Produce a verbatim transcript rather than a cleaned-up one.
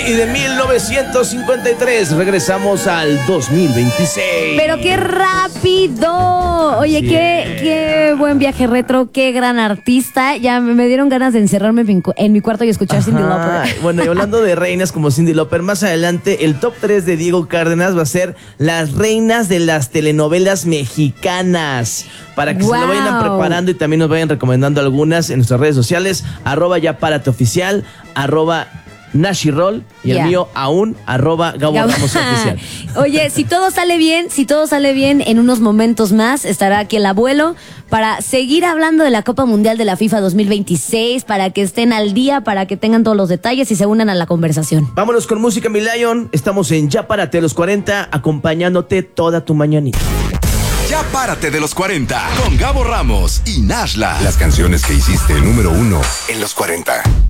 Y de mil novecientos cincuenta y tres regresamos al dos mil veintiséis. Pero qué rápido. Oye, qué, qué buen viaje retro, qué gran artista. Ya me dieron ganas de encerrarme en mi, en mi cuarto y escuchar Cyndi Lauper. Bueno, y hablando de reinas como Cyndi Lauper, más adelante el top tres de Diego Cárdenas va a ser las reinas de las telenovelas mexicanas. Para que wow. se lo vayan preparando y también nos vayan recomendando algunas en nuestras redes sociales. Arroba ya párate oficial, arroba Nashirol y yeah. el mío aún, arroba Gabo Ramos Oficial. Oye, si todo sale bien, si todo sale bien, en unos momentos más estará aquí el abuelo para seguir hablando de la Copa Mundial de la FIFA dos mil veintiséis, para que estén al día, para que tengan todos los detalles y se unan a la conversación. Vámonos con música, mi Lion. Estamos en Ya Párate de los cuarenta, acompañándote toda tu mañanita. Ya Párate de los cuarenta con Gabo Ramos y Nashla. Las canciones que hiciste número uno en los cuarenta.